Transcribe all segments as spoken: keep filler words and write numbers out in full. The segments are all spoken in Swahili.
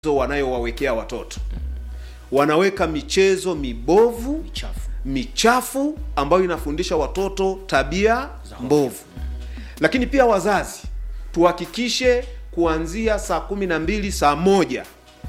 wanayowawekea watoto. Wanaweka michezo mibovu, michafu, michafu ambayo inafundisha watoto tabia mbovu. Lakini pia wazazi, tuhakikishe kuanzia saa kumi na mbili saa moja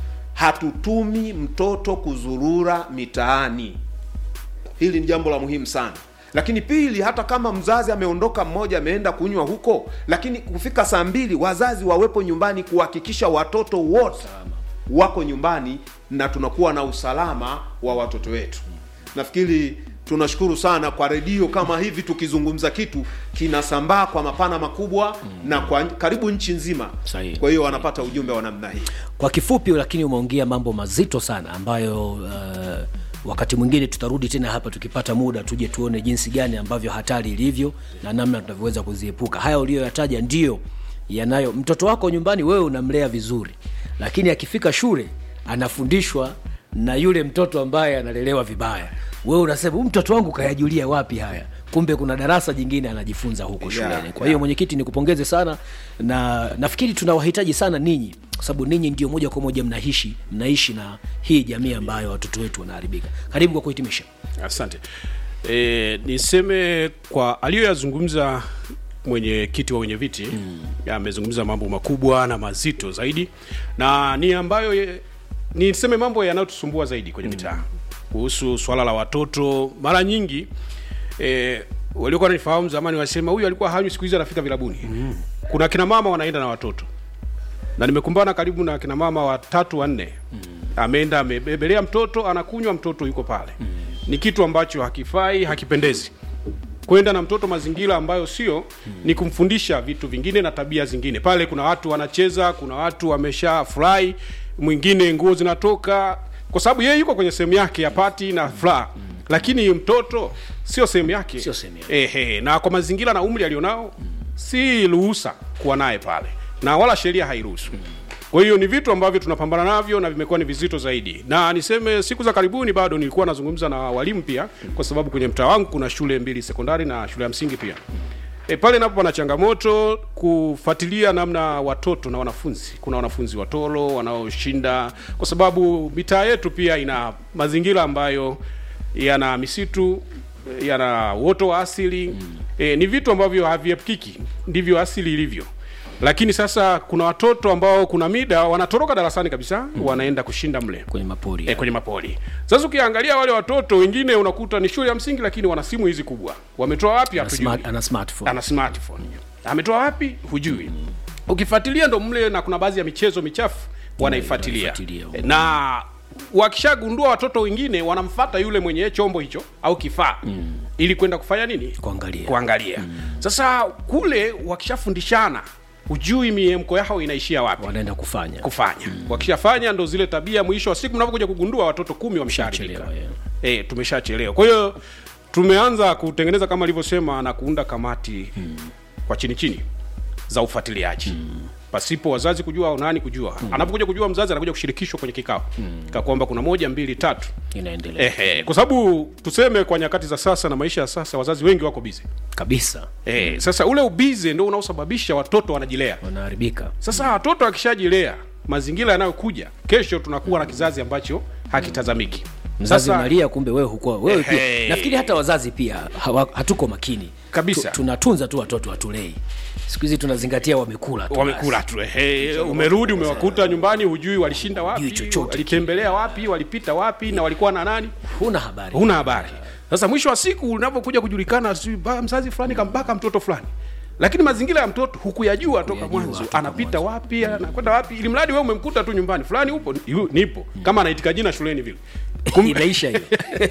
hatutumi mtoto kuzurura mitaani. Hili ni jambo la muhimu sana. Lakini pili, hata kama mzazi ameondoka mmoja ameenda kunywa huko, lakini kufika saa mbili wazazi wawepo nyumbani kuhakikisha watoto wote wako nyumbani na tunakuwa na usalama wa watoto wetu. Nafikiri tunashukuru sana kwa redio kama hivi, tukizungumza kitu kinasambaa kwa mapana makubwa mm. na kwa karibu nchi nzima. Sahi. Kwa hiyo wanapata ujumbe wa namna hii. Kwa kifupi, lakini umeongea mambo mazito sana ambayo uh, wakati mwingine tutarudi tena hapa tukipata muda tuje tuone jinsi gani ambavyo hatari ilivyo na namna tunavyoweza kuziepuka. Haya uliyoyataja ndio yanayo. Mtoto wako nyumbani wewe unamlea vizuri, lakini akifika shule anafundishwa na yule mtoto ambaye analelewa vibaya. Wewe unasema mtoto wangu kayajulia wapi haya? Kumbe kuna darasa jingine anajifunza huko shuleni. Yeah, kwa hiyo mwenyekiti, nikupongeze sana, na nafikiri tunawahitaji sana ninyi, kwa sababu ninyi ndio moja kwa moja mnaishi mnaishi na hii jamii ambayo watoto wetu wanaharibika. Karibu kwa kuhitimisha. Asante. E, niseme kwa aliyoyazungumza mwenyekiti wa wenye viti mm. amezungumza mambo makubwa na mazito zaidi, na ni ambayo ye, niseme mambo yanayotusumbua zaidi kwenye mitaa mm. kuhusu swala la watoto. Mara nyingi eh walikuwa wanifahamu zamani wasema huyu alikuwa hanywi, siku hizi anafika vilabuni. Mm. Kuna kina mama wanaenda na watoto. Na nimekumbana karibu na kina mama watatu wanne. Mm. Ameenda amebebelea mtoto, anakunywa, mtoto yuko pale. Mm. Ni kitu ambacho hakifai, hakipendezi. Kwenda na mtoto mazingira ambayo sio hmm. ni kumfundisha vitu vingine na tabia zingine. Pale kuna watu wanacheza, kuna watu wamesha fly, mwingine nguo zinatoka, kwa sababu yeye yuko kwenye sehemu yake ya party na furaha. Hmm. Lakini mtoto sio sehemu yake. Sio sehemu yake. Ehe, na kwa mazingira na umri alionao hmm. si ruhusa kuwa naye pale. Na wala sheria hairuhusu. Hmm. Kwa hiyo ni vitu ambavyo tunapambana navyo na vimekuwa ni vizito zaidi. Na niseme siku za karibuni bado nilikuwa nazungumza na walimu pia, kwa sababu kwenye mtaa wangu kuna shule mbili sekondari na shule ya msingi pia. E, pale napo pana changamoto kufuatilia namna watoto na wanafunzi. Kuna wanafunzi watoro wanaoshinda, kwa sababu mitaa yetu pia ina mazingira ambayo yana misitu, yana uoto wa asili. E, ni vitu ambavyo haviepukiki, ndivyo asili ilivyo. Lakini sasa kuna watoto ambao kuna mida wanatoroka darasani kabisa, mm. wanaenda kushinda mle kwenye mapori. E, kwenye mapori. Sasa ukiangalia wale watoto wengine unakuta ni shule ya msingi, lakini wana simu hizi kubwa. Wametoa wapi hatujui. Smart, ana smartphone. Ana smartphone. Mm. Ametoa wapi hujui. Mm. Ukifuatilia ndo mle, na kuna baadhi ya michezo michafu wanaifuatilia. E, na wakishagundua watoto wengine wanamfuata yule mwenye chombo hicho au kifaa mm. ili kwenda kufanya nini? Kuangalia. Kuangalia. Mm. Sasa kule wakishafundishana, hujui miemko yao inaishia wapi, wanaenda kufanya kufanya mm. wakishafanya ndo zile tabia, mwisho wa siku mnapokuja kugundua watoto kumi wameshaharibika. Yeah. Eh, tumeshachelewa. Kwa hiyo tumeanza kutengeneza kama alivyosema na kuunda kamati mm. kwa chini chini za ufuatiliaji mm. pasipo wazazi kujua au nani kujua. Mm. Anapokuja kujua mzazi anakuja kushirikishwa kwenye kikao. Mm. Kwa kwamba kuna moja mbili tatu inaendelea. Ehe, kwa sababu tuseme kwa nyakati za sasa na maisha ya sasa wazazi wengi wako busy kabisa. Eh, sasa ule ubize ndio unaosababisha watoto wanajilea, wanaharibika. Sasa watoto akishajilea, mazingira yanayokuja kesho tunakuwa na kizazi ambacho hakitazamiki. Mzazi unalia, kumbe wewe huko wewe pia. Hey. Nafikiri hata wazazi pia hawa, hatuko makini kabisa. Tu, tunatunza tu watoto watulei. Siku hizi tunazingatia wamekula tu. Wamekula tu. Hey, umerudi umewakuta nyumbani, hujui walishinda wapi, walitembelea wapi, walipita wapi na walikuwa na nani? Huna habari. Huna habari. Sasa mwisho wa siku unapokuja kujulikana mzazi fulani kambaka mtoto fulani, lakini mazingira ya mtoto hukuyajua toka mwanzo, anapita mwanzo. Wapi, anakwenda wapi, ili mradi wewe umemkuta tu nyumbani, fulani upo, nipo, hmm. kama anaitika jina shuleni vile. Inaisha hiyo.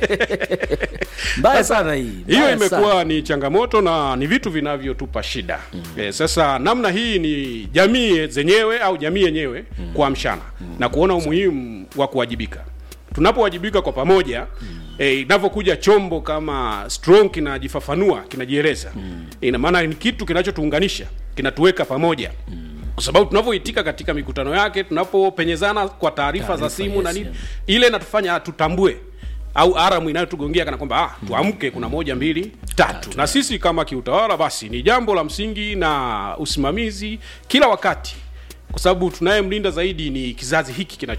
Mbaya sana hii. Hiyo imekuwa ni changamoto na ni vitu vinavyotupa shida. Mm. E, sasa namna hii ni jamii zenyewe au jamii yenyewe mm. kuamshana mm. na kuona umuhimu wa kuwajibika. Tunapowajibika kwa pamoja, mm. e, inapokuja chombo kama strong kinajifafanua, kinajieleza. Mm. Ina maana ni kitu kinachotuunganisha, kinatuweka pamoja. Mm. Kwa sababu tunapoitika katika mikutano yake, tunapopenyezana kwa taarifa za simu yes, na nini, yeah. ile inatufanya tutambue au aramu inayotugongea kana kwamba ah tuamke, kuna moja mbili tatu. Na sisi kama kiutawala basi ni jambo la msingi na usimamizi kila wakati kwa sababu tunayemlinda zaidi ni kizazi hiki kina